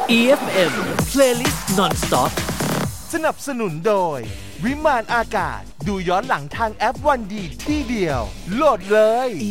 EFM Playlist Non-Stop สนับสนุนโดยวิมานอากาศดูย้อนหลังทางแอปวันดีที่เดียวโหลดเลย